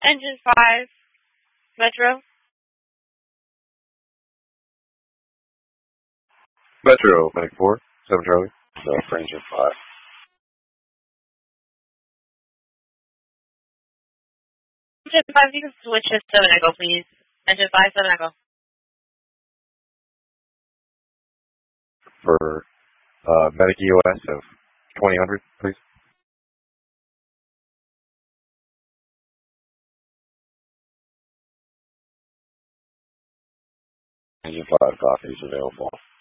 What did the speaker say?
Engine 5, Metro. Metro, Medic 4, 7 Charlie. No, for Engine 5. Engine 5, you can switch to 7 Echo, please. Engine 5, 7 Echo. For Medic EOS of 2000, please. Engine 5 copies available.